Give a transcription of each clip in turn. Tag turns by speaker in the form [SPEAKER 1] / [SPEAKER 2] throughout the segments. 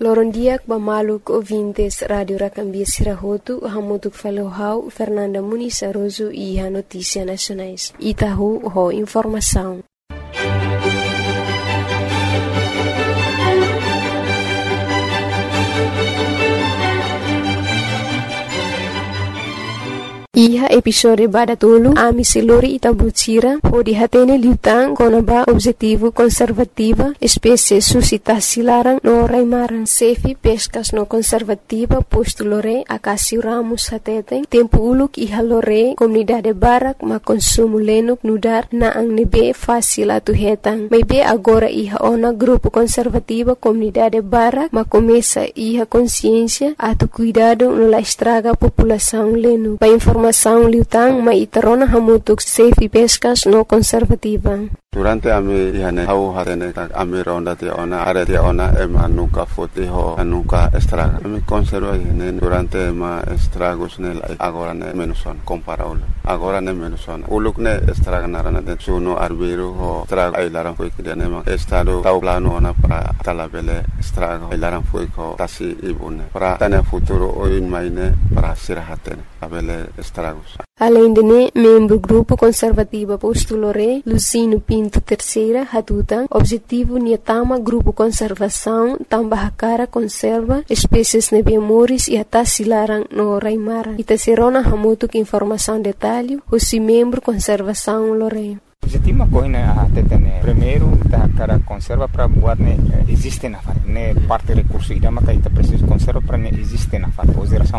[SPEAKER 1] Loron diak bamaluk ouvintes Radio Rakambia Sirahotu, hamutuk falohau Fernanda Muniz Aroso e a Notícia Nacionais. Itahu ho informação. Iha episode badatulu ami silori itabutira ho dihatene liutang konaba objetivo conservativa espécie suscitasse larang no raimaran sefi pescas no conservativa posto lore akasi ramos hateten tempo uluk iha lore comunidade barak ma consumo lenuk nudar na ang nebe fácil atu hetang maybe agora iha ona grupo conservativa comunidade barak ma começa iha consciência atu cuidado no la estraga população lenu pa informação liutang maitarona hamutuk safe pescas no conservativa.
[SPEAKER 2] Durante ami ihane hau hatene ami ronda te ona are te ona ema nuka fote ho nuka estraga. Ami conserva ihane durante ema estragos ne agora ne menuson comparable. Agora ne menuson. Uluk ne estraga narana de suno arbero ho estraga ailaran foi kidane ma estado tau plano ona para talabele estraga ailaran foi ko tasi ibune. Para tane futuro oin maine para sirahatene abele estragos.
[SPEAKER 1] Além de membro grupo conservativa postulore Lucino Pinto terceira hatutan objetivo niatama grupo conservação tambah cara conserva espécies nebemoris e atas silarang no raimara ita serona hamutuk informação detalhe husi membro conservação lore.
[SPEAKER 3] Objetivo corrina a tetene primeiro da cara conserva para buat ne existe na far ne parte recurso ida maka ita preciso conserva para ne existe na far o geração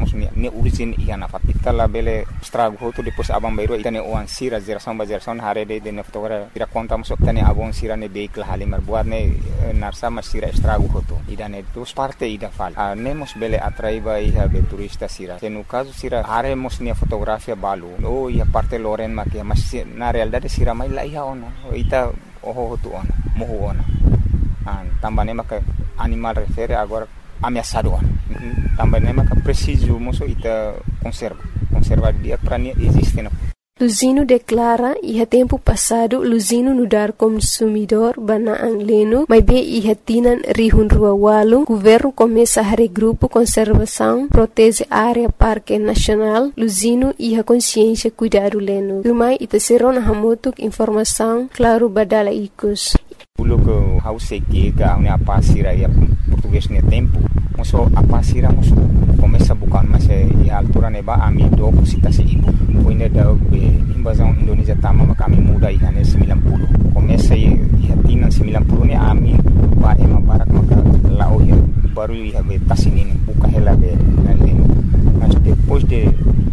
[SPEAKER 3] ne origin ia na far ita la bele estrago hoto depois abang bairo ita ne oan sira geração hare de ne fotogra ira conta mas tane abang sira ne vehicle halimar buat ne narsa mas sira estrago hoto ida ne dos parte ida fal nemos bele atraiba ia be turista sira no caso sira haremos ne fotografia balu o ia parte loren makia mas na realidade sira mai la iha ona ita oho tu ona moho ona tambah nema que animal refere agora ameaçado ona tambah nema que preciso moço ita conserva dia para nem existe na
[SPEAKER 1] Luzino declara iha tempo passado Luzino nudar consumidor banaang leno mas be iha tinan rihun rua walu governo começa a regrupo conservação protege área parque nacional Luzino iha consciência cuidado leno rumai ita serona hamutuk informação claro badala ikus
[SPEAKER 3] Uluk hause que ga apa sira ya português ne tempo moso apa sira moso começa bukan mas ya altura neba ami do cita ibu poine da invasão Indonesia tama kami muda ihane 90 começa ya tinan 90 ne ami ba ema barak maka lao ya baru ya be tasinin buka hela be nalin mas depois de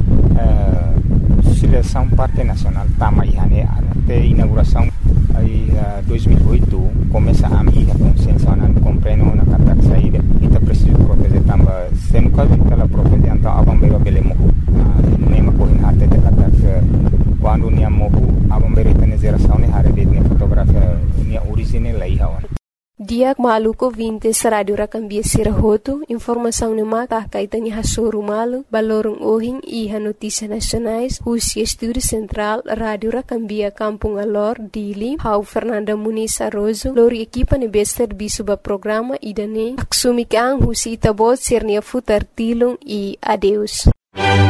[SPEAKER 3] seleção parque nacional tama ihane até inauguração aí 2008 começa a minha consciência não compreendo na carta saída ita preciso proteger também se no caso ita la proteger então abang bero bele mohu nema kohin até de carta quando nia mohu abang bero ita ne geração ne hare de fotografia nia original lai hawan
[SPEAKER 1] Diak maluko vintes Radio Rakambia Sirahotu, informação ne mata kaitani hasoru malu, balorong ohing iha notícia nacionais, husi estúdio central Radio Rakambia Kampung Alor, Dili, hau Fernanda Muniz Aroso, lori equipa ne bester bisuba programa idane, aksumikang husi itabot sernia futar tilung e adeus.